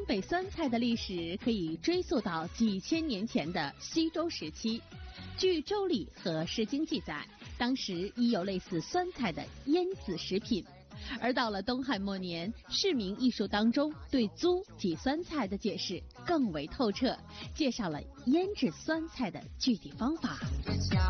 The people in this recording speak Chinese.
北酸菜的历史可以追溯到几千年前的西周时期。据《周礼》和《诗经》记载，当时已有类似酸菜的腌渍食品。而到了东汉末年，市民艺术当中对租及酸菜的解释更为透彻，介绍了腌制酸菜的具体方法。